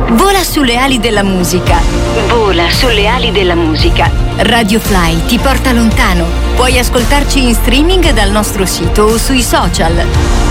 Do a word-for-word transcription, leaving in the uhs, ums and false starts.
Vola sulle ali della musica. Vola sulle ali della musica. Radio Fly ti porta lontano. Puoi ascoltarci in streaming dal nostro sito o sui social.